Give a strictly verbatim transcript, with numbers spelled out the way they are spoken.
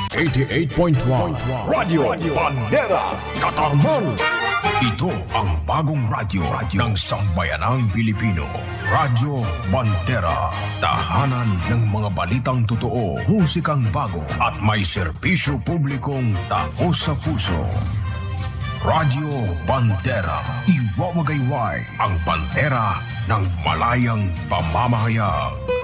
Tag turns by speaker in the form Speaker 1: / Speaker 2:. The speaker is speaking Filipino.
Speaker 1: eighty-eight point one Radio Bandera Katarman. Ito ang bagong radyo ng sambayanang Pilipino. Radyo Bandera. Tahanan ng mga balitang totoo, musikang bago at may serbisyo publikong taos sa puso. Radyo Bandera. Iwawagayway ang bandera ng malayang pamamahayag.